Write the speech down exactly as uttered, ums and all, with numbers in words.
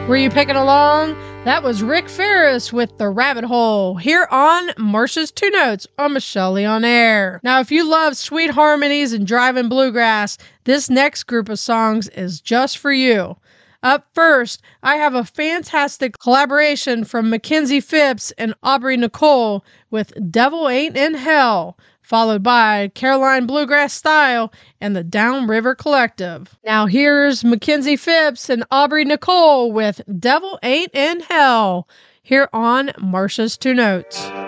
Were you picking along? That was Rick Ferris with The Rabbit Hole here on Marcia's Two Notes on Michelle on Air. Now, if you love sweet harmonies and driving bluegrass, this next group of songs is just for you. Up first, I have a fantastic collaboration from Mackenzie Phipps and Aubrey Nicole with Devil Ain't in Hell, followed by Caroline Bluegrass Style and the Downriver Collective. Now here's Mackenzie Phipps and Aubrey Nicole with Devil Ain't in Hell here on Marcia's Two Notes.